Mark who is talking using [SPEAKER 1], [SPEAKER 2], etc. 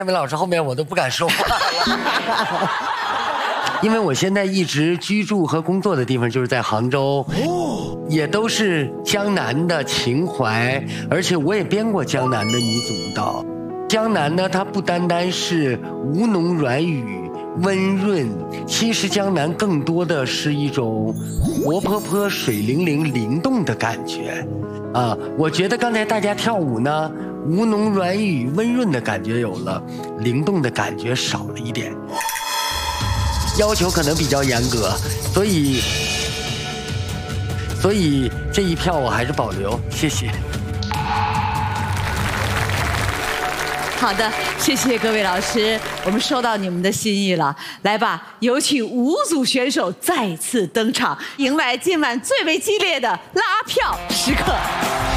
[SPEAKER 1] 蔡明老师后面我都不敢说话了，因为我现在一直居住和工作的地方就是在杭州，也都是江南的情怀，而且我也编过江南的女子舞蹈。江南呢，它不单单是吴侬软语、温润，其实江南更多的是一种活泼泼、水灵灵、灵动的感觉。我觉得刚才大家跳舞呢，吴侬软语、温润的感觉有了，灵动的感觉少了一点，要求可能比较严格，所以这一票我还是保留，谢谢。
[SPEAKER 2] 好的，谢谢各位老师，我们收到你们的心意了。来吧，有请5组选手再次登场，迎来今晚最为激烈的拉票时刻。